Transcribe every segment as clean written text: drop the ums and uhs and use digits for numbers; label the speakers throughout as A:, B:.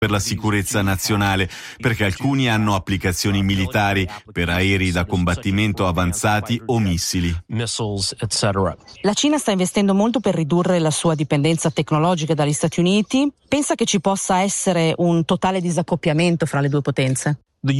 A: per la sicurezza nazionale, perché alcuni hanno applicazioni militari per aerei da combattimento avanzati o missili.
B: La Cina sta investendo molto per ridurre la sua dipendenza tecnologica dagli Stati Uniti. Pensa che ci possa essere un totale disaccoppiamento fra le due potenze?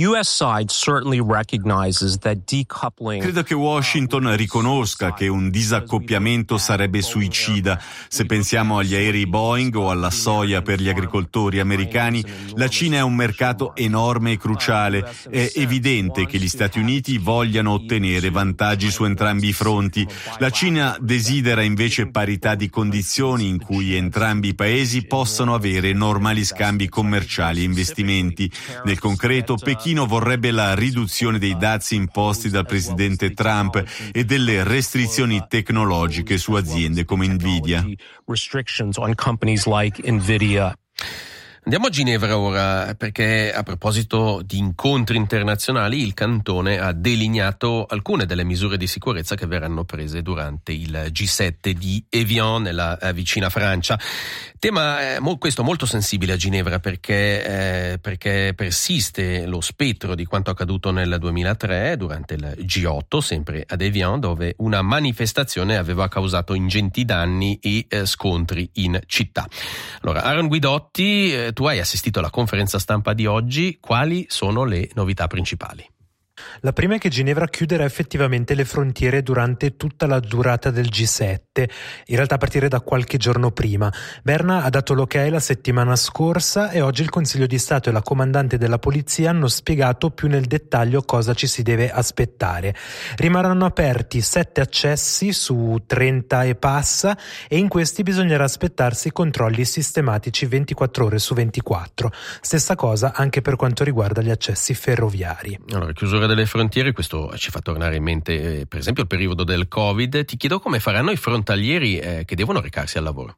A: Credo che Washington riconosca che un disaccoppiamento sarebbe suicida. Se pensiamo agli aerei Boeing o alla soia per gli agricoltori americani, la Cina è un mercato enorme e cruciale. È evidente che gli Stati Uniti vogliano ottenere vantaggi su entrambi i fronti. La Cina desidera invece parità di condizioni in cui entrambi i paesi possano avere normali scambi commerciali e investimenti. Nel concreto, Pechino vorrebbe la riduzione dei dazi imposti dal presidente Trump e delle restrizioni tecnologiche su aziende come Nvidia.
C: Andiamo a Ginevra ora, perché a proposito di incontri internazionali il Cantone ha delineato alcune delle misure di sicurezza che verranno prese durante il G7 di Evian nella vicina Francia. Tema questo molto sensibile a Ginevra perché persiste lo spettro di quanto accaduto nel 2003 durante il G8, sempre ad Evian, dove una manifestazione aveva causato ingenti danni e scontri in città. Allora, Aaron Guidotti, tu hai assistito alla conferenza stampa di oggi, quali sono le novità principali?
D: La prima è che Ginevra chiuderà effettivamente le frontiere durante tutta la durata del G7, in realtà a partire da qualche giorno prima. Berna ha dato l'ok la settimana scorsa e oggi il Consiglio di Stato e la comandante della polizia hanno spiegato più nel dettaglio cosa ci si deve aspettare. Rimarranno aperti 7 accessi su 30 e passa e in questi bisognerà aspettarsi controlli sistematici 24 ore su 24. Stessa cosa anche per quanto riguarda gli accessi ferroviari.
C: Allora, chiusura delle frontiere, questo ci fa tornare in mente per esempio il periodo del Covid. Ti chiedo come faranno i frontalieri che devono recarsi al lavoro.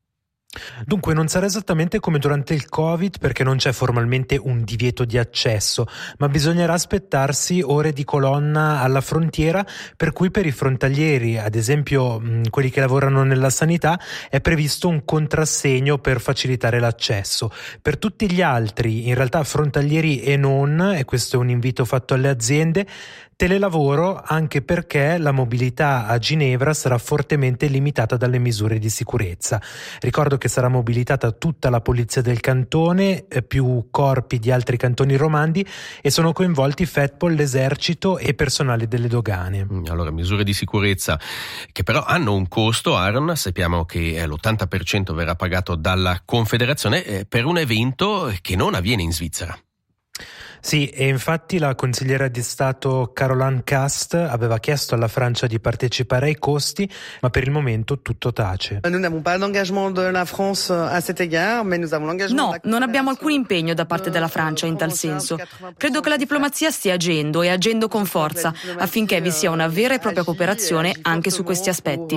D: Dunque non sarà esattamente come durante il Covid perché non c'è formalmente un divieto di accesso, ma bisognerà aspettarsi ore di colonna alla frontiera, per cui per i frontalieri, ad esempio quelli che lavorano nella sanità, è previsto un contrassegno per facilitare l'accesso. Per tutti gli altri, in realtà frontalieri e non, e questo è un invito fatto alle aziende, telelavoro, anche perché la mobilità a Ginevra sarà fortemente limitata dalle misure di sicurezza. Ricordo che sarà mobilitata tutta la polizia del cantone, più corpi di altri cantoni romandi, e sono coinvolti FETPOL, l'esercito e personale delle dogane.
C: Allora, misure di sicurezza che però hanno un costo, Aaron. Sappiamo che l'80% verrà pagato dalla Confederazione per un evento che non avviene in Svizzera.
D: Sì, e infatti la consigliera di Stato Caroline Cast aveva chiesto alla Francia di partecipare ai costi, ma per il momento tutto tace.
B: No, non abbiamo alcun impegno da parte della Francia in tal senso. Credo che la diplomazia stia agendo e agendo con forza affinché vi sia una vera e propria cooperazione anche su questi aspetti.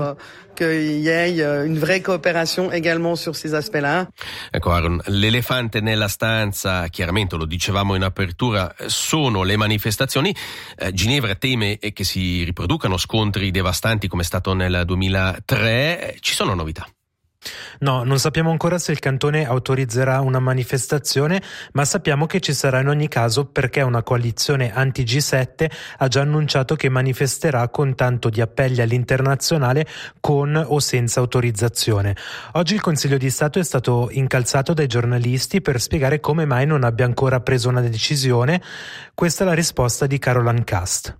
C: Ecco, Aaron, l'elefante nella stanza, chiaramente lo dicevamo in apertura, sono le manifestazioni. Ginevra teme che si riproducano scontri devastanti come è stato nel 2003. Ci sono novità?
D: No, non sappiamo ancora se il cantone autorizzerà una manifestazione, ma sappiamo che ci sarà in ogni caso perché una coalizione anti-G7 ha già annunciato che manifesterà con tanto di appelli all'internazionale con o senza autorizzazione. Oggi il Consiglio di Stato è stato incalzato dai giornalisti per spiegare come mai non abbia ancora preso una decisione. Questa è la risposta di Caroline Cast.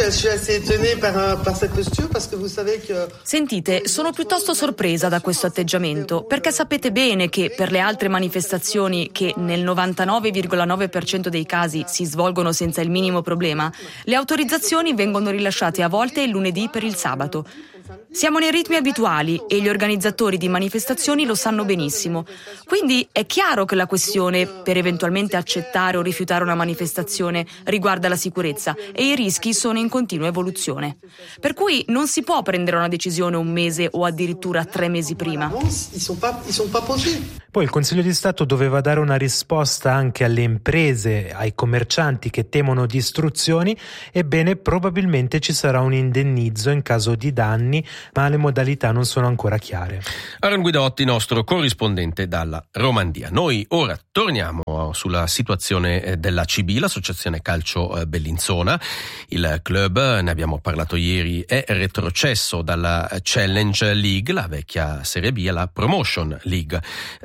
B: Sentite, sono piuttosto sorpresa da questo atteggiamento, perché sapete bene che per le altre manifestazioni che nel 99,9% dei casi si svolgono senza il minimo problema, le autorizzazioni vengono rilasciate a volte il lunedì per il sabato. Siamo nei ritmi abituali e gli organizzatori di manifestazioni lo sanno benissimo. Quindi è chiaro che la questione per eventualmente accettare o rifiutare una manifestazione riguarda la sicurezza e i rischi sono in continua evoluzione. Per cui non si può prendere una decisione un mese o addirittura 3 mesi prima.
D: Poi il Consiglio di Stato doveva dare una risposta anche alle imprese, ai commercianti che temono distruzioni. Ebbene, probabilmente ci sarà un indennizzo in caso di danni ma le modalità non sono ancora chiare.
C: Aaron Guidotti, nostro corrispondente dalla Romandia. Noi ora torniamo sulla situazione della CB, l'Associazione Calcio Bellinzona. Il club, ne abbiamo parlato ieri, è retrocesso dalla Challenge League, la vecchia Serie B, alla Promotion League.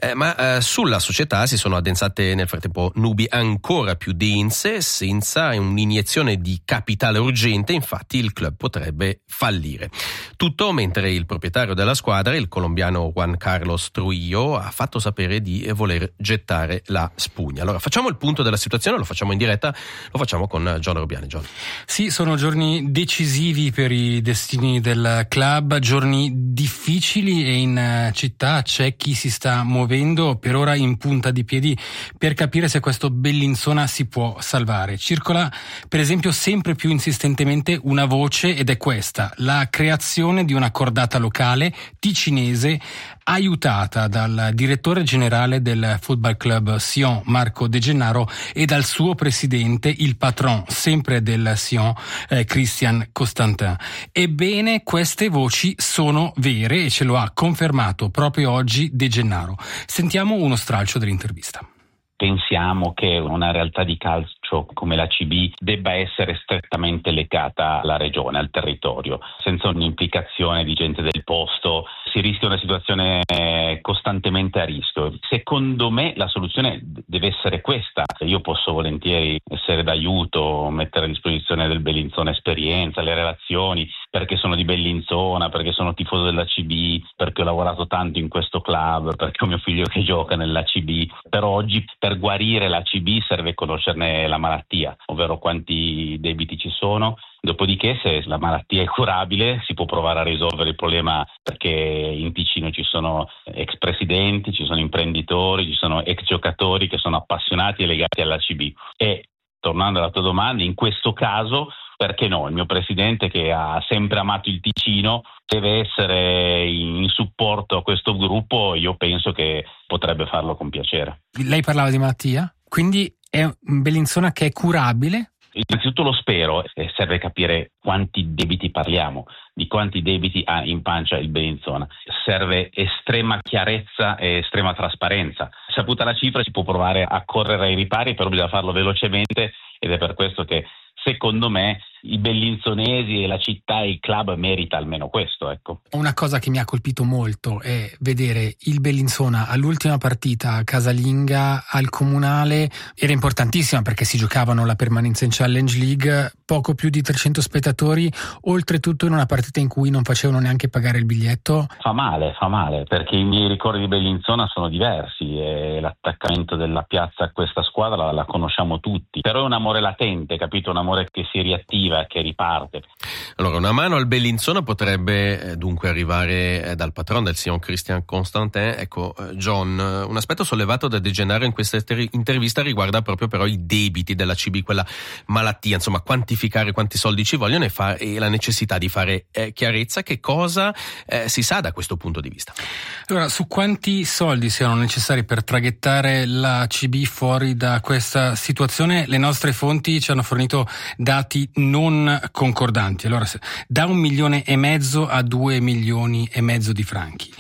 C: Ma sulla società si sono addensate nel frattempo nubi ancora più dense. Senza un'iniezione di capitale urgente, infatti, il club potrebbe fallire. Tutto mentre il proprietario della squadra, il colombiano Juan Carlos Trujillo, ha fatto sapere di voler gettare la spugna. Allora facciamo il punto della situazione, lo facciamo in diretta, lo facciamo con John Rubiani. John.
E: Sì, sono giorni decisivi per i destini del club, giorni difficili, e in città c'è chi si sta muovendo per ora in punta di piedi per capire se questo Bellinzona si può salvare. Circola per esempio sempre più insistentemente una voce, ed è questa: la creazione di una cordata locale ticinese aiutata dal direttore generale del Football Club Sion, Marco De Gennaro, e dal suo presidente, il patron sempre del Sion, Christian Constantin. Ebbene, queste voci sono vere e ce lo ha confermato proprio oggi De Gennaro. Sentiamo uno stralcio dell'intervista.
F: Pensiamo che una realtà di calcio come la CB debba essere strettamente legata alla regione, al territorio. Senza un'implicazione di gente del posto si rischia una situazione costantemente a rischio. Secondo me la soluzione deve essere questa. Io posso volentieri essere d'aiuto, mettere a disposizione del Bellinzona esperienza, le relazioni, perché sono di Bellinzona, perché sono tifoso della CB, perché ho lavorato tanto in questo club, perché ho mio figlio che gioca nella CB. Però oggi per guarire la CB serve conoscerne la malattia, ovvero quanti debiti ci sono. Dopodiché, se la malattia è curabile, si può provare a risolvere il problema, perché in Ticino ci sono ex presidenti, ci sono imprenditori, ci sono ex giocatori che sono appassionati e legati alla CB. E tornando alla tua domanda, in questo caso, perché no? Il mio presidente, che ha sempre amato il Ticino, deve essere in supporto a questo gruppo. Io penso che potrebbe farlo con piacere.
E: Lei parlava di malattia? Quindi è un Bellinzona che è curabile?
F: Innanzitutto lo spero, serve capire quanti debiti parliamo, di quanti debiti ha in pancia il Bellinzona. Serve estrema chiarezza e estrema trasparenza. Saputa la cifra si può provare a correre ai ripari, però bisogna farlo velocemente, ed è per questo che secondo me i bellinzonesi e la città e il club merita almeno questo, ecco.
E: Una cosa che mi ha colpito molto è vedere il Bellinzona all'ultima partita casalinga al Comunale. Era importantissima perché si giocavano la permanenza in Challenge League, poco più di 300 spettatori, oltretutto in una partita in cui non facevano neanche pagare il biglietto.
F: Fa male, perché i miei ricordi di Bellinzona sono diversi e l'attaccamento della piazza a questa squadra la conosciamo tutti, però è un amore latente, capito? Un amore che si riattiva, che riparte.
C: Allora, una mano al Bellinzona potrebbe dunque arrivare dal patron del Sion, Christian Constantin. Ecco, John, un aspetto sollevato da De Gennaro in questa intervista riguarda proprio però i debiti della CB, quella malattia, insomma quantificare quanti soldi ci vogliono e la necessità di fare chiarezza. Che cosa si sa da questo punto di vista?
E: Allora, su quanti soldi siano necessari per traghettare la CB fuori da questa situazione, le nostre fonti ci hanno fornito dati non concordanti. Allora, da 1,5 milioni a 2,5 milioni di franchi,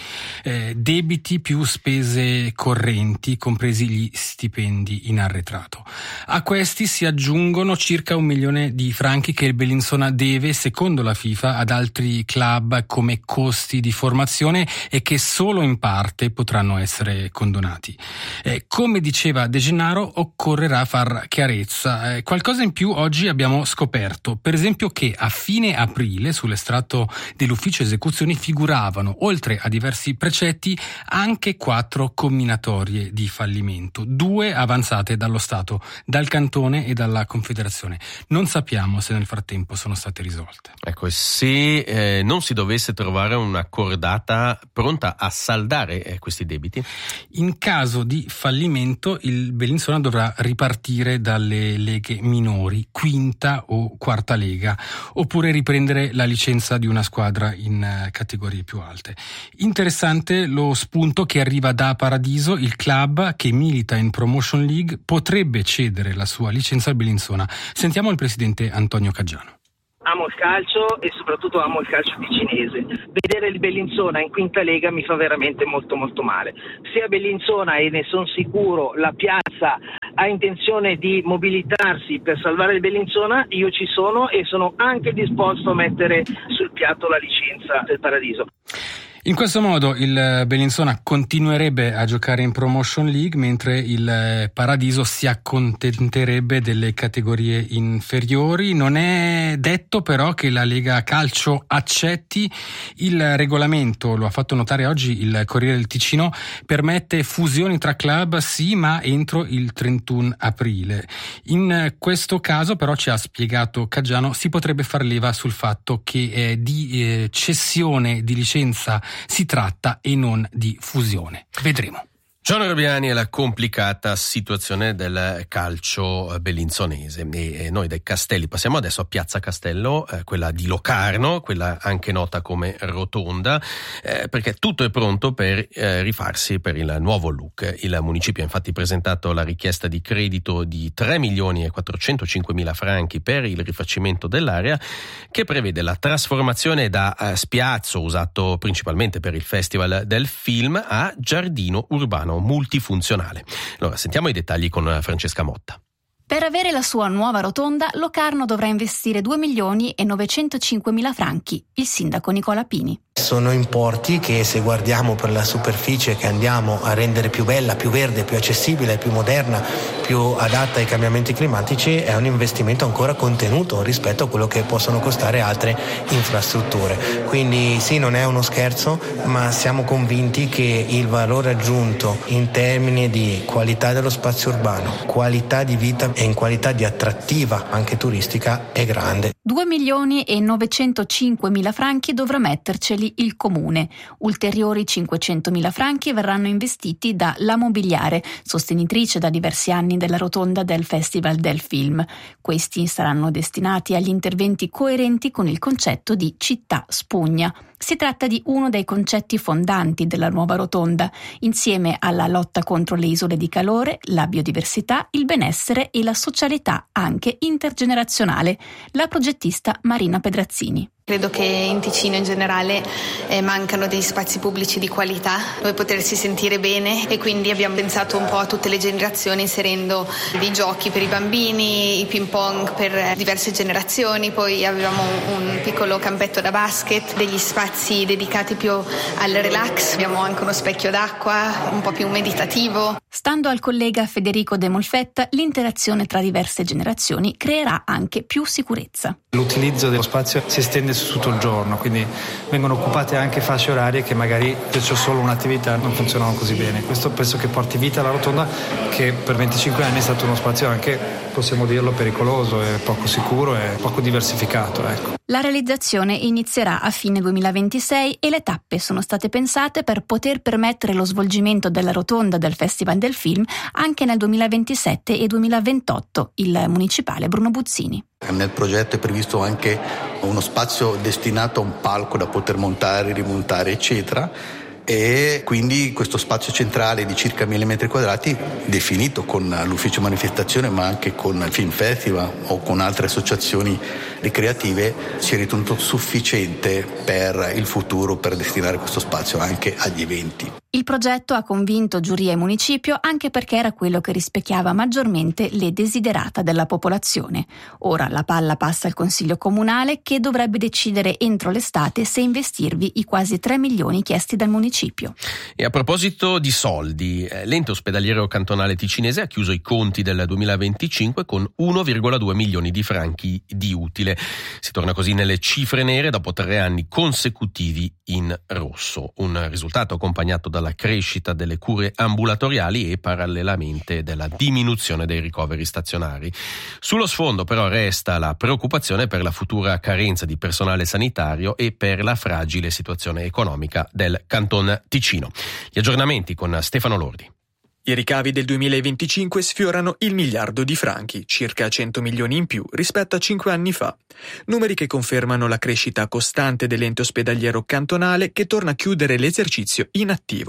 E: debiti più spese correnti, compresi gli stipendi in arretrato. A questi si aggiungono circa 1 milione di franchi che il Bellinzona deve, secondo la FIFA, ad altri club come costi di formazione e che solo in parte potranno essere condonati. Come diceva De Gennaro, occorrerà far chiarezza. Qualcosa in più oggi abbiamo scoperto, per esempio, che a fine aprile sull'estratto dell'ufficio esecuzioni figuravano, oltre a diversi precetti, anche 4 comminatorie di fallimento, 2 avanzate dallo Stato, dal Cantone e dalla Confederazione. Non sappiamo se nel frattempo sono state risolte.
C: Ecco, e se non si dovesse trovare una cordata pronta a saldare questi debiti?
E: In caso di fallimento il Bellinzona dovrà ripartire dalle leghe minori, quinta o quarta lega, oppure riprendere la licenza di una squadra in categorie più alte. Interessante lo spunto che arriva da Paradiso. Il club, che milita in Promotion League, potrebbe cedere la sua licenza al Bellinzona. Sentiamo il presidente Antonio Caggiano.
G: Amo il calcio e soprattutto amo il calcio ticinese. Vedere il Bellinzona in quinta lega mi fa veramente molto molto male. Se a Bellinzona, e ne sono sicuro, la piazza ha intenzione di mobilitarsi per salvare il Bellinzona, io ci sono e sono anche disposto a mettere sul piatto la licenza del Paradiso.
E: In questo modo il Bellinzona continuerebbe a giocare in Promotion League, mentre il Paradiso si accontenterebbe delle categorie inferiori. Non è detto però che la Lega Calcio accetti il regolamento, lo ha fatto notare oggi il Corriere del Ticino, permette fusioni tra club sì, ma entro il 31 aprile. In questo caso però, ci ha spiegato Caggiano, si potrebbe far leva sul fatto che di cessione di licenza si tratta e non di fusione. Vedremo.
C: Giorgio Robbiani e la complicata situazione del calcio bellinzonese. E noi dai Castelli passiamo adesso a Piazza Castello, quella di Locarno, quella anche nota come Rotonda, perché tutto è pronto per rifarsi per il nuovo look. Il municipio ha infatti presentato la richiesta di credito di 3.405.000 franchi per il rifacimento dell'area, che prevede la trasformazione da spiazzo usato principalmente per il Festival del Film a giardino urbano multifunzionale. Allora, sentiamo i dettagli con Francesca Motta.
H: Per avere la sua nuova rotonda, Locarno dovrà investire 2.905.000 franchi. Il sindaco Nicola Pini.
I: Sono importi che, se guardiamo per la superficie che andiamo a rendere più bella, più verde, più accessibile, più moderna, più adatta ai cambiamenti climatici, è un investimento ancora contenuto rispetto a quello che possono costare altre infrastrutture. Quindi sì, non è uno scherzo, ma siamo convinti che il valore aggiunto in termini di qualità dello spazio urbano, qualità di vita e in qualità di attrattiva anche turistica è grande.
H: 2.905.000 franchi dovrà metterceli il comune. Ulteriori 500.000 franchi verranno investiti da La Mobiliare, sostenitrice da diversi anni della rotonda del Festival del Film. Questi saranno destinati agli interventi coerenti con il concetto di città spugna. Si tratta di uno dei concetti fondanti della nuova rotonda, insieme alla lotta contro le isole di calore, la biodiversità, il benessere e la socialità anche intergenerazionale. La progettista Marina Pedrazzini.
J: Credo che in Ticino in generale mancano degli spazi pubblici di qualità dove potersi sentire bene, e quindi abbiamo pensato un po' a tutte le generazioni, inserendo dei giochi per i bambini, i ping pong per diverse generazioni, poi avevamo un piccolo campetto da basket, degli spazi dedicati più al relax, abbiamo anche uno specchio d'acqua un po' più meditativo.
H: Stando al collega Federico De Molfetta, l'interazione tra diverse generazioni creerà anche più sicurezza.
K: L'utilizzo dello spazio si estende su tutto il giorno, quindi vengono occupate anche fasce orarie che magari se c'è solo un'attività non funzionano così bene. Questo penso che porti vita alla rotonda, che per 25 anni è stato uno spazio anche, possiamo dirlo, pericoloso e poco sicuro e poco diversificato. Ecco.
H: La realizzazione inizierà a fine 2026 e le tappe sono state pensate per poter permettere lo svolgimento della rotonda del Festival del Film anche nel 2027 e 2028. Il municipale Bruno Buzzini.
L: Nel progetto è previsto anche uno spazio destinato a un palco da poter montare, rimontare, eccetera. E quindi questo spazio centrale di circa 1.000 metri quadrati, definito con l'ufficio manifestazione ma anche con il Film Festival o con altre associazioni ricreative, si è ritenuto sufficiente per il futuro, per destinare questo spazio anche agli eventi.
H: Il progetto ha convinto giuria e municipio anche perché era quello che rispecchiava maggiormente le desiderata della popolazione. Ora la palla passa al Consiglio Comunale, che dovrebbe decidere entro l'estate se investirvi i quasi 3 milioni chiesti dal municipio.
C: E a proposito di soldi, l'ente ospedaliero cantonale ticinese ha chiuso i conti del 2025 con 1,2 milioni di franchi di utile. Si torna così nelle cifre nere dopo 3 anni consecutivi in rosso, un risultato accompagnato dalla crescita delle cure ambulatoriali e parallelamente della diminuzione dei ricoveri stazionari. Sullo sfondo però resta la preoccupazione per la futura carenza di personale sanitario e per la fragile situazione economica del Canton Ticino. Gli aggiornamenti con Stefano Lordi.
M: I ricavi del 2025 sfiorano il miliardo di franchi, circa 100 milioni in più rispetto a 5 anni fa. Numeri che confermano la crescita costante dell'ente ospedaliero cantonale, che torna a chiudere l'esercizio in attivo.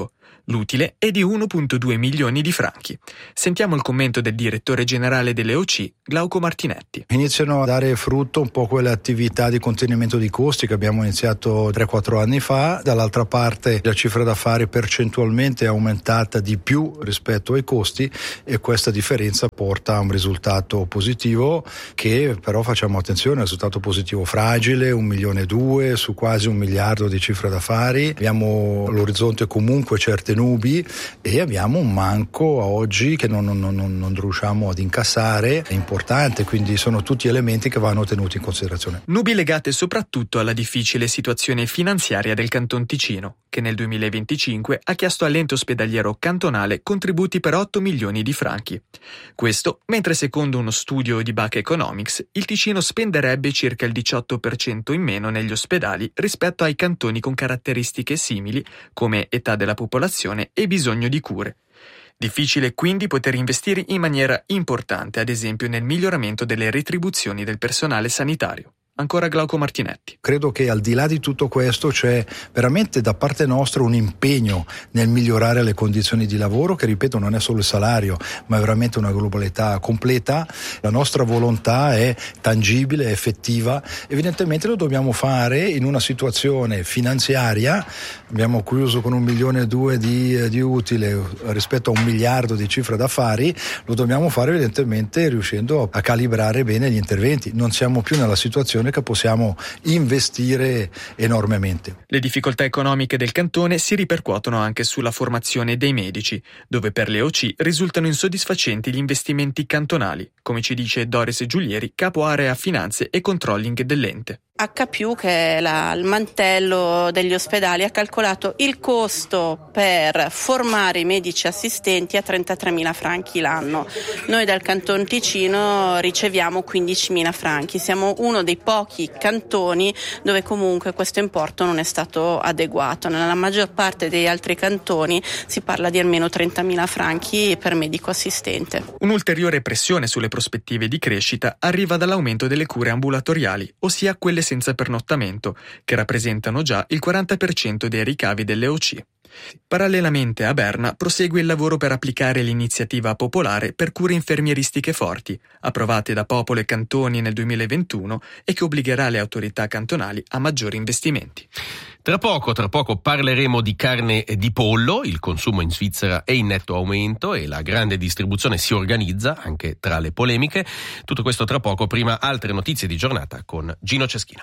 M: L'utile è di 1,2 milioni di franchi. Sentiamo il commento del direttore generale delle OC, Glauco Martinetti.
N: Iniziano a dare frutto un po' quelle attività di contenimento di costi che abbiamo iniziato 3-4 anni fa. Dall'altra parte la cifra d'affari percentualmente è aumentata di più rispetto ai costi e questa differenza porta a un risultato positivo che però facciamo attenzione, un risultato positivo fragile, 1,2 milioni su quasi 1 miliardo di cifra d'affari. Abbiamo all'orizzonte comunque certe nubi e abbiamo un manco a oggi che non riusciamo ad incassare, è importante, quindi sono tutti elementi che vanno tenuti in considerazione.
M: Nubi legate soprattutto alla difficile situazione finanziaria del Canton Ticino, che nel 2025 ha chiesto all'ente ospedaliero cantonale contributi per 8 milioni di franchi. Questo mentre secondo uno studio di Baca Economics il Ticino spenderebbe circa il 18% in meno negli ospedali rispetto ai cantoni con caratteristiche simili come età della popolazione e bisogno di cure. Difficile quindi poter investire in maniera importante, ad esempio nel miglioramento delle retribuzioni del personale sanitario. Ancora Glauco Martinetti.
N: Credo che al di là di tutto questo c'è veramente da parte nostra un impegno nel migliorare le condizioni di lavoro che, ripeto, non è solo il salario ma è veramente una globalità completa. La nostra volontà è tangibile, è effettiva. Evidentemente lo dobbiamo fare in una situazione finanziaria. Abbiamo chiuso con 1,2 milioni di utile rispetto a 1 miliardo di cifra d'affari. Lo dobbiamo fare evidentemente riuscendo a calibrare bene gli interventi. Non siamo più nella situazione che possiamo investire enormemente.
M: Le difficoltà economiche del cantone si ripercuotono anche sulla formazione dei medici, dove per le OC risultano insoddisfacenti gli investimenti cantonali, come ci dice Doris Giulieri, capo area finanze e controlling dell'ente.
O: HP, che è il mantello degli ospedali, ha calcolato il costo per formare i medici assistenti a 33.000 franchi l'anno. Noi dal Canton Ticino riceviamo 15.000 franchi. Siamo uno dei pochi cantoni dove comunque questo importo non è stato adeguato. Nella maggior parte degli altri cantoni si parla di almeno 30.000 franchi per medico assistente.
M: Un'ulteriore pressione sulle prospettive di crescita arriva dall'aumento delle cure ambulatoriali, ossia quelle senza pernottamento, che rappresentano già il 40% dei ricavi delle OC. Parallelamente a Berna prosegue il lavoro per applicare l'iniziativa popolare per cure infermieristiche forti, approvate da popolo e cantoni nel 2021 e che obbligherà le autorità cantonali a maggiori investimenti.
C: Tra poco parleremo di carne e di pollo. Il consumo in Svizzera è in netto aumento e la grande distribuzione si organizza anche tra le polemiche. Tutto questo tra poco, prima altre notizie di giornata con Gino Ceschina.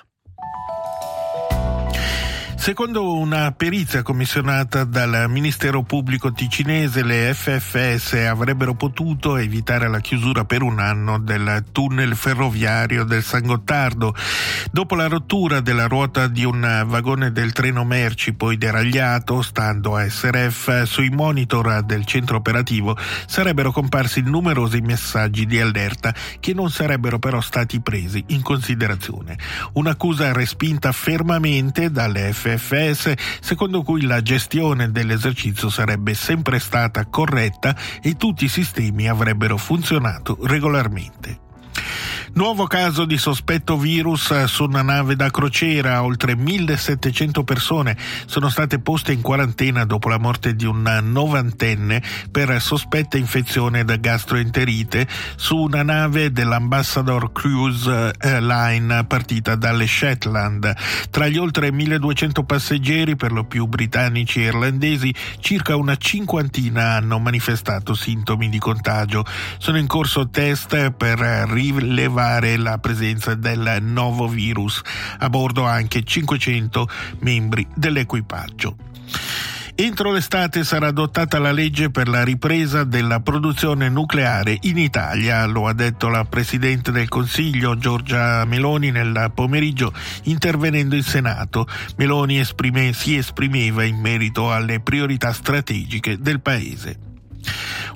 P: Secondo una perizia commissionata dal Ministero Pubblico ticinese, le FFS avrebbero potuto evitare la chiusura per un anno del tunnel ferroviario del San Gottardo. Dopo la rottura della ruota di un vagone del treno merci poi deragliato, stando a SRF, sui monitor del centro operativo sarebbero comparsi numerosi messaggi di allerta che non sarebbero però stati presi in considerazione. Un'accusa respinta fermamente dalle FFS, secondo cui la gestione dell'esercizio sarebbe sempre stata corretta e tutti i sistemi avrebbero funzionato regolarmente. Nuovo caso di sospetto virus su una nave da crociera. Oltre 1.700 persone sono state poste in quarantena dopo la morte di un novantenne per sospetta infezione da gastroenterite su una nave dell'Ambassador Cruise Line partita dalle Shetland. Tra gli oltre 1.200 passeggeri, per lo più britannici e irlandesi, circa una cinquantina hanno manifestato sintomi di contagio. Sono in corso test per rilevare la presenza del nuovo virus. A bordo anche 500 membri dell'equipaggio. Entro l'estate sarà adottata la legge per la ripresa della produzione nucleare in Italia, lo ha detto la Presidente del Consiglio Giorgia Meloni nel pomeriggio intervenendo in Senato. Meloni si esprimeva in merito alle priorità strategiche del Paese.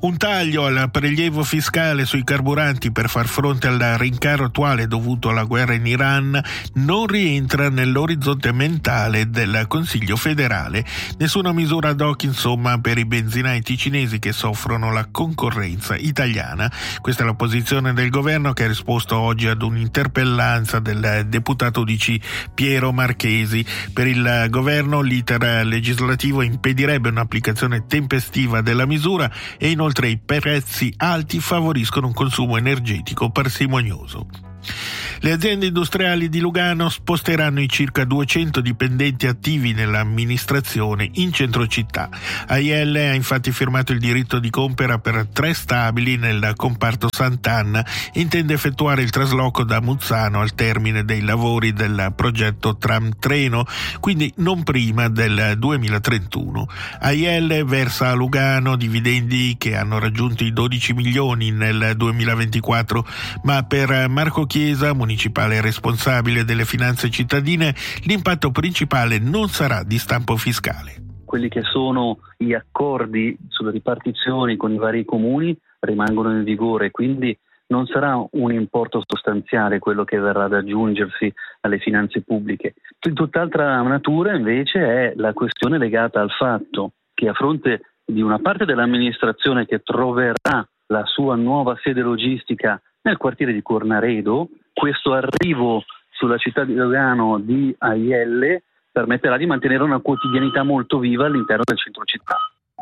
P: Un taglio al prelievo fiscale sui carburanti per far fronte al rincaro attuale dovuto alla guerra in Iran non rientra nell'orizzonte mentale del Consiglio federale. Nessuna misura ad hoc, insomma, per i benzinai ticinesi che soffrono la concorrenza italiana. Questa è la posizione del governo, che ha risposto oggi ad un'interpellanza del deputato UDC Piero Marchesi. Per il governo l'iter legislativo impedirebbe un'applicazione tempestiva della misura e inoltre i prezzi alti favoriscono un consumo energetico parsimonioso. Le aziende industriali di Lugano sposteranno i circa 200 dipendenti attivi nell'amministrazione in centro città. AIL ha infatti firmato il diritto di compera per 3 stabili nel comparto Sant'Anna e intende effettuare il trasloco da Muzzano al termine dei lavori del progetto tram treno, quindi non prima del 2031. AIL versa a Lugano dividendi che hanno raggiunto i 12 milioni nel 2024, ma per Marco Chiesa, municipale responsabile delle finanze cittadine, l'impatto principale non sarà di stampo fiscale.
Q: Quelli che sono gli accordi sulle ripartizioni con i vari comuni rimangono in vigore, quindi non sarà un importo sostanziale quello che verrà ad aggiungersi alle finanze pubbliche. Di tutt'altra natura invece è la questione legata al fatto che a fronte di una parte dell'amministrazione che troverà la sua nuova sede logistica nel quartiere di Cornaredo, questo arrivo sulla città di Lugano di AIL permetterà di mantenere una quotidianità molto viva all'interno del centro città.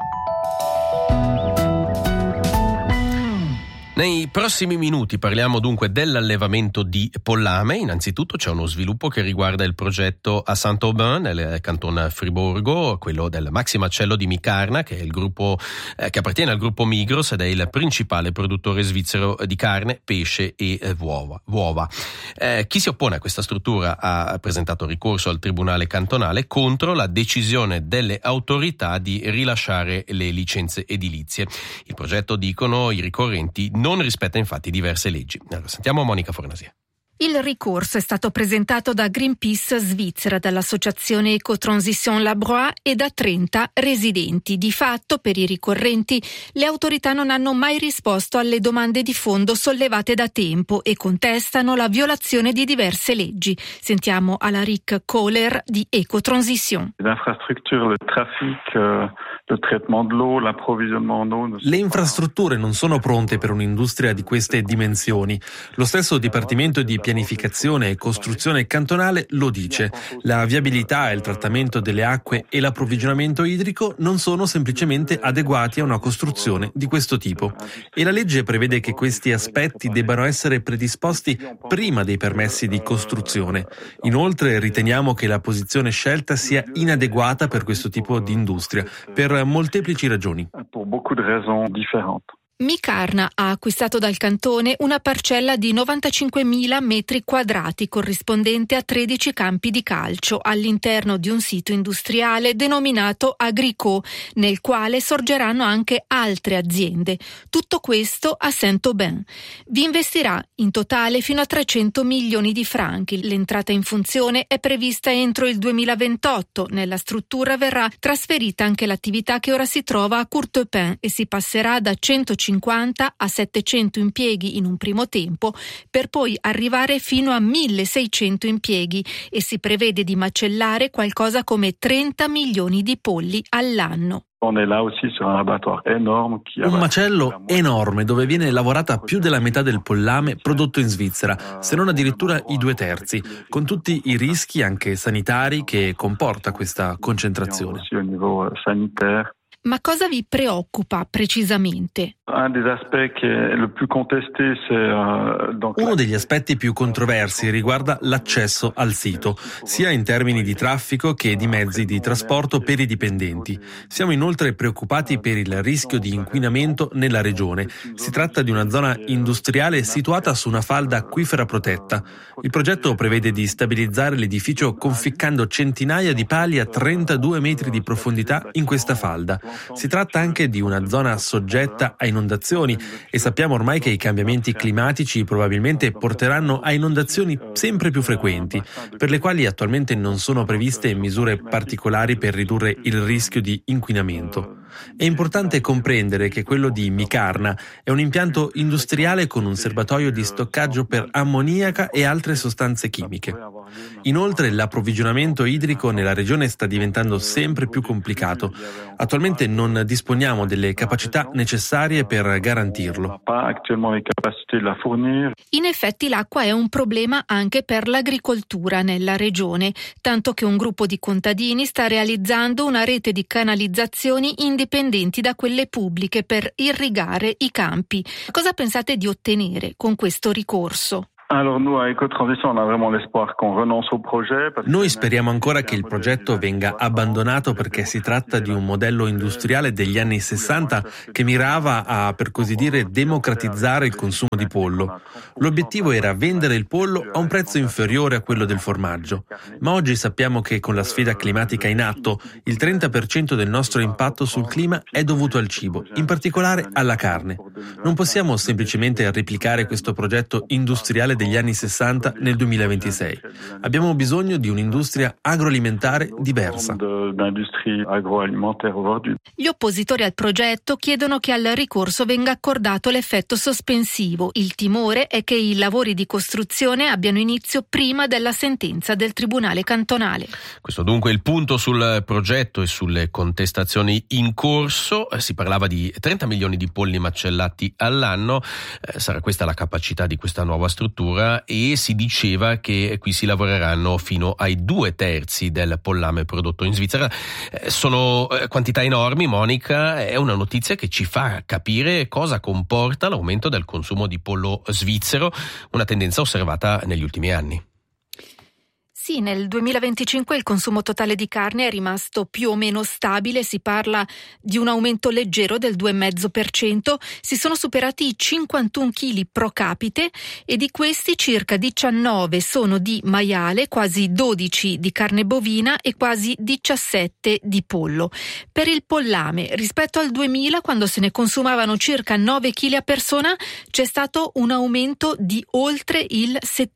C: Nei prossimi minuti parliamo dunque dell'allevamento di pollame. Innanzitutto c'è uno sviluppo che riguarda il progetto a Saint-Aubin, nel canton Friburgo, quello del maxi macello di Micarna, che è il gruppo che appartiene al gruppo Migros ed è il principale produttore svizzero di carne, pesce e uova. Chi si oppone a questa struttura ha presentato ricorso al tribunale cantonale contro la decisione delle autorità di rilasciare le licenze edilizie. Il progetto, dicono i ricorrenti, non rispetta infatti diverse leggi. Allora, sentiamo Monica Fornasia.
R: Il ricorso è stato presentato da Greenpeace Svizzera, dall'associazione Ecotransition Labroix e da 30 residenti. Di fatto, per i ricorrenti, le autorità non hanno mai risposto alle domande di fondo sollevate da tempo e contestano la violazione di diverse leggi. Sentiamo Alaric Kohler di Ecotransition.
S: L'infrastrutture, il traffic, il traitement dell'eau, l'approvvigionnement en eau.
T: Le infrastrutture non sono pronte per un'industria di queste dimensioni. Lo stesso Dipartimento di Pianificazione e Costruzione cantonale lo dice. La viabilità, il trattamento delle acque e l'approvvigionamento idrico non sono semplicemente adeguati a una costruzione di questo tipo. E la legge prevede che questi aspetti debbano essere predisposti prima dei permessi di costruzione. Inoltre riteniamo che la posizione scelta sia inadeguata per questo tipo di industria, per molteplici ragioni.
S: Pour beaucoup de raisons différentes.
R: Micarna ha acquistato dal cantone una parcella di 95.000 metri quadrati corrispondente a 13 campi di calcio all'interno di un sito industriale denominato Agricot, nel quale sorgeranno anche altre aziende. Tutto questo a Saint-Aubin. Vi investirà in totale fino a 300 milioni di franchi. L'entrata in funzione è prevista entro il 2028. Nella struttura verrà trasferita anche l'attività che ora si trova a Courtepin e si passerà da 150 a 700 impieghi in un primo tempo, per poi arrivare fino a 1.600 impieghi, e si prevede di macellare qualcosa come 30 milioni di polli all'anno.
S: Un
T: macello enorme dove viene lavorata più della metà del pollame prodotto in Svizzera, se non addirittura i 2/3, con tutti i rischi anche sanitari che comporta questa concentrazione.
R: Ma cosa vi preoccupa precisamente?
T: Uno degli aspetti più controversi riguarda l'accesso al sito, sia in termini di traffico che di mezzi di trasporto per i dipendenti. Siamo inoltre preoccupati per il rischio di inquinamento nella regione. Si tratta di una zona industriale situata su una falda acquifera protetta. Il progetto prevede di stabilizzare l'edificio conficcando centinaia di pali a 32 metri di profondità in questa falda. Si tratta anche di una zona soggetta a inondazioni e sappiamo ormai che i cambiamenti climatici probabilmente porteranno a inondazioni sempre più frequenti, per le quali attualmente non sono previste misure particolari per ridurre il rischio di inquinamento. È importante comprendere che quello di Micarna è un impianto industriale con un serbatoio di stoccaggio per ammoniaca e altre sostanze chimiche. Inoltre l'approvvigionamento idrico nella regione sta diventando sempre più complicato. Attualmente non disponiamo delle capacità necessarie per garantirlo.
R: In effetti l'acqua è un problema anche per l'agricoltura nella regione, tanto che un gruppo di contadini sta realizzando una rete di canalizzazioni indipendenti da quelle pubbliche per irrigare i campi. Cosa pensate di ottenere con questo ricorso?
T: Noi speriamo ancora che il progetto venga abbandonato perché si tratta di un modello industriale degli anni 60 che mirava a, per così dire, democratizzare il consumo di pollo. L'obiettivo era vendere il pollo a un prezzo inferiore a quello del formaggio. Ma oggi sappiamo che con la sfida climatica in atto, il 30% del nostro impatto sul clima è dovuto al cibo, in particolare alla carne. Non possiamo semplicemente replicare questo progetto industriale degli anni 60 nel 2026. Abbiamo bisogno di un'industria agroalimentare diversa.
R: Gli oppositori al progetto chiedono che al ricorso venga accordato l'effetto sospensivo. Il timore è che i lavori di costruzione abbiano inizio prima della sentenza del Tribunale cantonale.
C: Questo dunque è il punto sul progetto e sulle contestazioni in corso. Si parlava di 30 milioni di polli macellati all'anno. Sarà questa la capacità di questa nuova struttura e si diceva che qui si lavoreranno fino ai 2/3 del pollame prodotto in Svizzera. Sono quantità enormi, Monica, è una notizia che ci fa capire cosa comporta l'aumento del consumo di pollo svizzero, una tendenza osservata negli ultimi anni.
R: Sì, nel 2025 il consumo totale di carne è rimasto più o meno stabile, si parla di un aumento leggero del 2,5%, si sono superati i 51 kg pro capite e di questi circa 19 sono di maiale, quasi 12 di carne bovina e quasi 17 di pollo. Per il pollame, rispetto al 2000, quando se ne consumavano circa 9 kg a persona, c'è stato un aumento di oltre il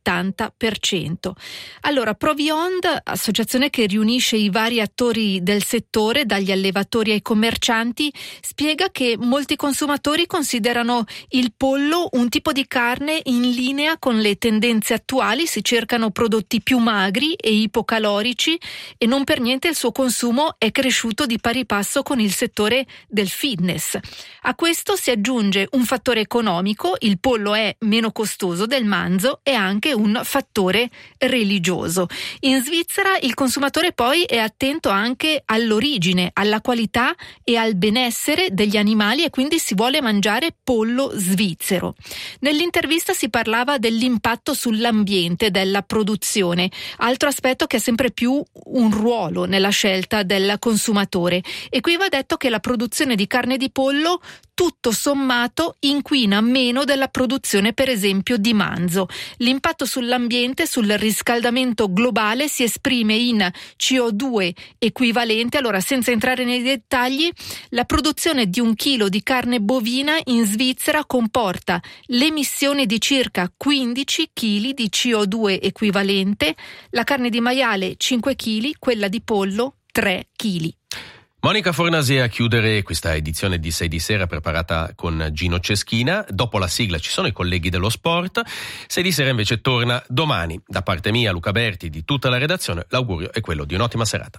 R: 70%. Allora, Proviond, associazione che riunisce i vari attori del settore, dagli allevatori ai commercianti, spiega che molti consumatori considerano il pollo un tipo di carne in linea con le tendenze attuali, si cercano prodotti più magri e ipocalorici e non per niente il suo consumo è cresciuto di pari passo con il settore del fitness. A questo si aggiunge un fattore economico, il pollo è meno costoso del manzo e anche un fattore religioso. In Svizzera il consumatore poi è attento anche all'origine, alla qualità e al benessere degli animali e quindi si vuole mangiare pollo svizzero. Nell'intervista si parlava dell'impatto sull'ambiente della produzione, altro aspetto che ha sempre più un ruolo nella scelta del consumatore. E qui va detto che la produzione di carne di pollo tutto sommato inquina meno della produzione per esempio di manzo. L'impatto sull'ambiente, sul riscaldamento globale si esprime in CO2 equivalente. Allora, senza entrare nei dettagli, la produzione di 1 chilo di carne bovina in Svizzera comporta l'emissione di circa 15 kg di CO2 equivalente, la carne di maiale 5 kg, quella di pollo 3 kg.
C: Monica Fornasi a chiudere questa edizione di 6 di sera preparata con Gino Ceschina. Dopo la sigla ci sono i colleghi dello sport. 6 di sera invece torna domani. Da parte mia, Luca Berti, di tutta la redazione, l'augurio è quello di un'ottima serata.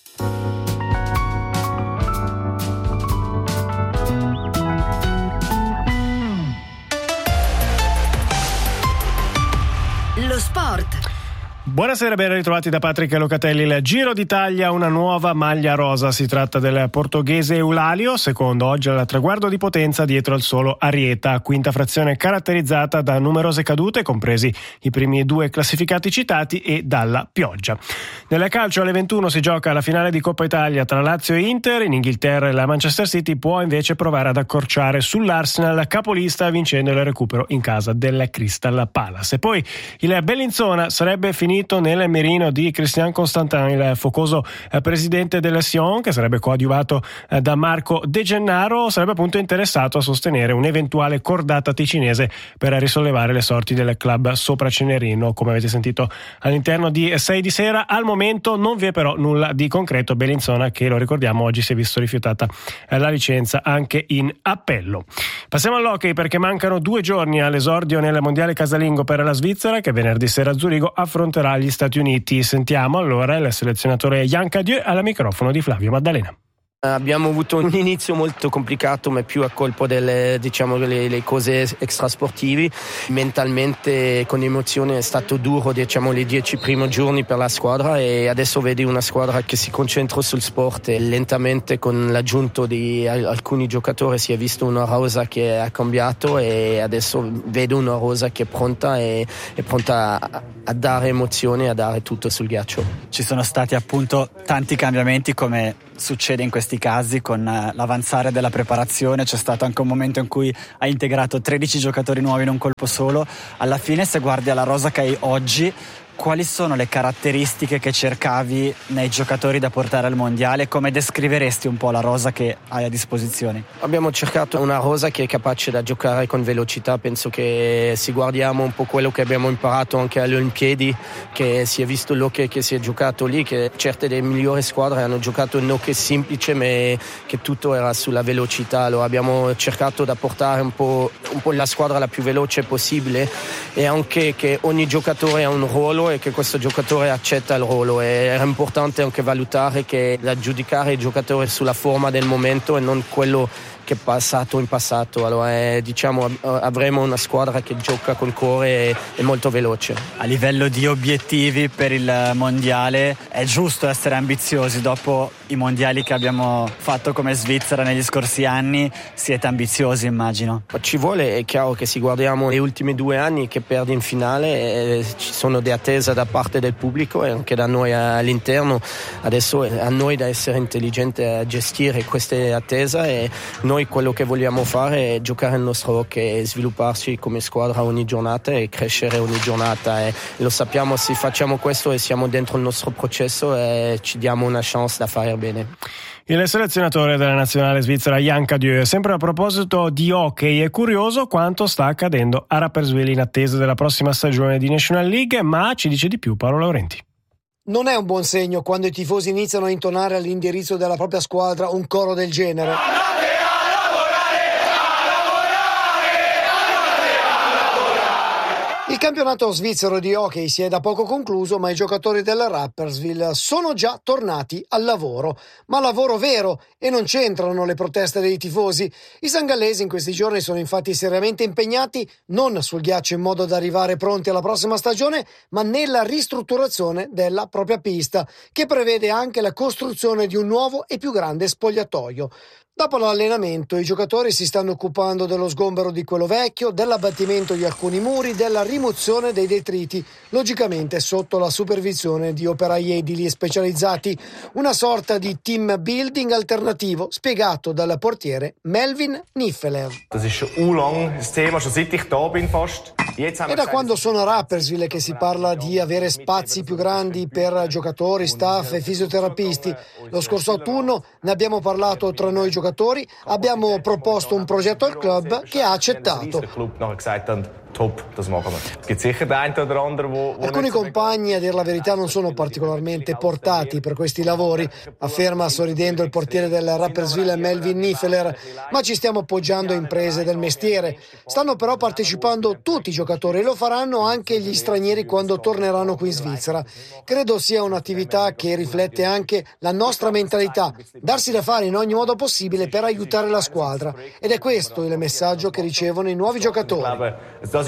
U: Lo sport.
V: Buonasera, ben ritrovati da Patrick Locatelli. Il Giro d'Italia, una nuova maglia rosa. Si tratta del portoghese Eulalio, secondo oggi al traguardo di potenza dietro al solo Arieta. Quinta frazione caratterizzata da numerose cadute, compresi i primi 2 classificati citati, e dalla pioggia. Nel calcio alle 21 si gioca la finale di Coppa Italia tra Lazio e Inter. In Inghilterra la Manchester City può invece provare ad accorciare sull'Arsenal, capolista, vincendo il recupero in casa del Crystal Palace. E poi il Bellinzona sarebbe finito finito nel mirino di Christian Constantin, il focoso presidente del Sion, che sarebbe coadiuvato da Marco De Gennaro. Sarebbe appunto interessato a sostenere un'eventuale cordata ticinese per risollevare le sorti del club sopra Cenerino. Come avete sentito all'interno di 6 di sera, al momento non vi è però nulla di concreto. Bellinzona, che lo ricordiamo, oggi si è visto rifiutata la licenza anche in appello. Passiamo all'hockey, perché mancano 2 giorni all'esordio nel mondiale casalingo per la Svizzera, che venerdì sera a Zurigo affronterà gli Stati Uniti. Sentiamo allora il selezionatore Yann Cadieux al microfono di Flavio Maddalena.
A: Abbiamo avuto un inizio molto complicato, ma più a colpo delle le cose extrasportivi. Mentalmente, con emozione, è stato duro, le 10 primi giorni per la squadra, e adesso vedi una squadra che si concentra sul sport, e lentamente con l'aggiunto di alcuni giocatori si è visto una rosa che ha cambiato, e adesso vedo una rosa che è pronta a dare emozioni, a dare tutto sul ghiaccio.
B: Ci sono stati appunto tanti cambiamenti, come succede in questi casi con l'avanzare della preparazione. C'è stato anche un momento in cui hai integrato 13 giocatori nuovi in un colpo solo. Alla fine, se guardi alla rosa che hai oggi, quali sono le caratteristiche che cercavi nei giocatori da portare al mondiale? Come descriveresti un po' la rosa che hai a disposizione?
A: Abbiamo cercato una rosa che è capace da giocare con velocità. Penso che se guardiamo un po' quello che abbiamo imparato anche alle Olimpiadi, che si è visto l'hockey che si è giocato lì, che certe delle migliori squadre hanno giocato un hockey semplice, ma che tutto era sulla velocità. Allora abbiamo cercato da portare un po' la squadra la più veloce possibile, e anche che ogni giocatore ha un ruolo e che questo giocatore accetta il ruolo. E era importante anche valutare che da giudicare i giocatori sulla forma del momento e non quello che è passato in passato. Allora avremo una squadra che gioca col cuore e molto veloce.
B: A livello di obiettivi per il mondiale, è giusto essere ambiziosi? Dopo i mondiali che abbiamo fatto come Svizzera negli scorsi anni, siete ambiziosi, immagino?
A: Ma ci vuole, è chiaro che se guardiamo gli ultimi 2 anni che perdi in finale, ci sono delle attese da parte del pubblico e anche da noi all'interno. Adesso è a noi da essere intelligenti a gestire queste attese, e noi quello che vogliamo fare è giocare il nostro hockey e svilupparci come squadra ogni giornata e crescere ogni giornata, e lo sappiamo. Se facciamo questo e siamo dentro il nostro processo, ci diamo una chance da fare bene.
V: Il selezionatore della nazionale svizzera Yann Cadieux. Sempre a proposito di hockey, è curioso quanto sta accadendo a Rapperswil in attesa della prossima stagione di National League, ma ci dice di più Paolo Laurenti.
W: Non è un buon segno quando i tifosi iniziano a intonare all'indirizzo della propria squadra un coro del genere. Il campionato svizzero di hockey si è da poco concluso, ma i giocatori della Rapperswil sono già tornati al lavoro, ma lavoro vero, e non c'entrano le proteste dei tifosi. I sangallesi in questi giorni sono infatti seriamente impegnati non sul ghiaccio in modo da arrivare pronti alla prossima stagione, ma nella ristrutturazione della propria pista, che prevede anche la costruzione di un nuovo e più grande spogliatoio. Dopo l'allenamento i giocatori si stanno occupando dello sgombero di quello vecchio, dell'abbattimento di alcuni muri, della rimozione dei detriti, logicamente sotto la supervisione di operai edili specializzati. Una sorta di team building alternativo spiegato dal portiere Melvin Niffeler. È da quando sono a Rapperswil che si parla di avere spazi più grandi per giocatori, staff e fisioterapisti. Lo scorso autunno ne abbiamo parlato tra noi giocatori, abbiamo proposto un progetto al club che ha accettato. Alcuni compagni, a dir la verità, non sono particolarmente portati per questi lavori, afferma sorridendo il portiere del Rapperswil Melvin Niffeler, ma ci stiamo appoggiando a imprese del mestiere. Stanno però partecipando tutti i giocatori e lo faranno anche gli stranieri quando torneranno qui in Svizzera. Credo sia un'attività che riflette anche la nostra mentalità, darsi da fare in ogni modo possibile per aiutare la squadra, ed è questo il messaggio che ricevono i nuovi giocatori.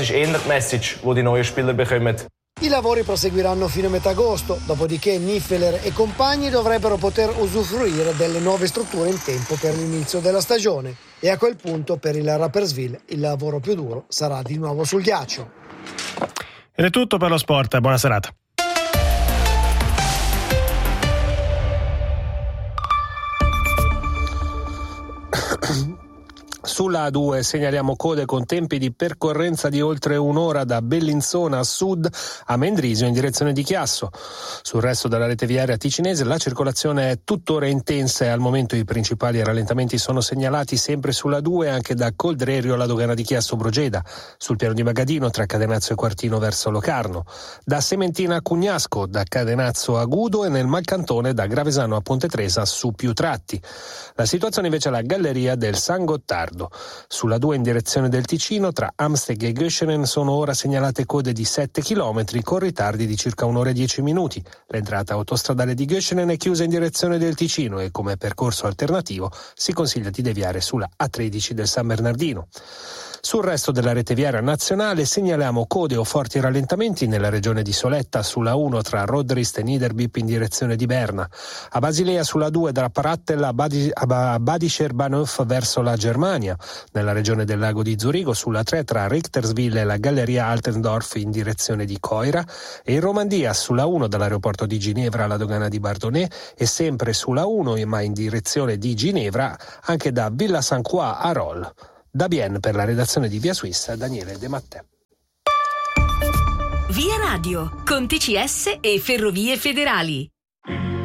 W: I lavori proseguiranno fino a metà agosto, dopodiché Niffeler e compagni dovrebbero poter usufruire delle nuove strutture in tempo per l'inizio della stagione. E a quel punto per il Rapperswil il lavoro più duro sarà di nuovo sul ghiaccio.
V: Ed è tutto per lo sport, buona serata.
D: Sulla A2 segnaliamo code con tempi di percorrenza di oltre un'ora da Bellinzona a sud a Mendrisio in direzione di Chiasso. Sul resto della rete viaria ticinese la circolazione è tuttora intensa e al momento i principali rallentamenti sono segnalati sempre sulla 2 anche da Coldrerio alla dogana di Chiasso Brogeda, sul piano di Magadino tra Cadenazzo e Quartino verso Locarno, da Sementina a Cugnasco, da Cadenazzo a Gudo e nel Malcantone da Gravesano a Ponte Tresa su più tratti. La situazione invece alla galleria del San Gottardo. Sulla 2 in direzione del Ticino tra Amsteg e Göschenen sono ora segnalate code di 7 km con ritardi di circa un'ora e 10 minuti. L'entrata autostradale di Göschenen è chiusa in direzione del Ticino e come percorso alternativo si consiglia di deviare sulla A13 del San Bernardino. Sul resto della rete viaria nazionale segnaliamo code o forti rallentamenti nella regione di Soletta sulla 1 tra Rodrist e Niederbip in direzione di Berna, a Basilea sulla 2 da Parattel a Badischer-Bahnhof verso la Germania, nella regione del lago di Zurigo sulla 3 tra Richterswil e la galleria Altendorf in direzione di Coira e in Romandia sulla 1 dall'aeroporto di Ginevra alla dogana di Bardonnay e sempre sulla 1 ma in direzione di Ginevra anche da Villa San Croix a Roll. Da Bienne per la redazione di Via Suisse, Daniele De Mattè.
U: Via Radio, con TCS e Ferrovie Federali.